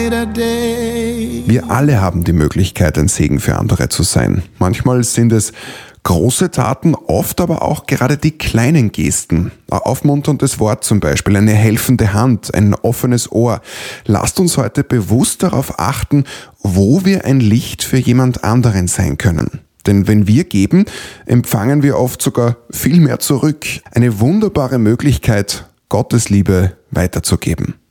brighter day. Wir alle haben die Möglichkeit, ein Segen für andere zu sein. Manchmal sind es große Taten, oft aber auch gerade die kleinen Gesten. Ein aufmunterndes Wort zum Beispiel, eine helfende Hand, ein offenes Ohr. Lasst uns heute bewusst darauf achten, wo wir ein Licht für jemand anderen sein können. Denn wenn wir geben, empfangen wir oft sogar viel mehr zurück. Eine wunderbare Möglichkeit, Gottes Liebe weiterzugeben.